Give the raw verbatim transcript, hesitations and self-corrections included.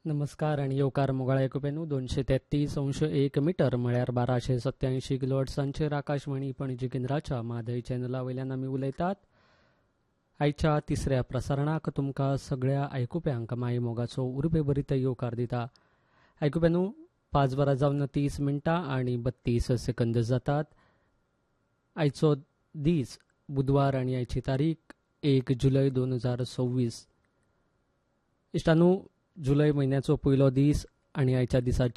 नमस्कार आणि येवकार मोगाळ ऐकुपेनू दोनशे तेहतीस अंश एक मीटर म्हळ्यार बाराशे सत्याऐंशी किलोहर्ट्झांचेर आकाशवाणी पणजी केंद्राच्या माधय चॅनला वयल्यान आमी उलयतात. आयच्या तिसऱ्या प्रसारणाक तुमकां सगळ्या आयकुप्यांक माय मोगाचो उर्बे बरीत येवकार दिता. आयकुप्यांनू पांच वरां जावन तीस मिनटां आनी बत्तीस सेकंद जातात. आयचो दीस बुधवार आनी आयची तारीख एक जुलय दोन हजार सव्वीस. इश्टानू जुलय म्हयन्याचो पयलो दीस आनी आयच्या दिसाची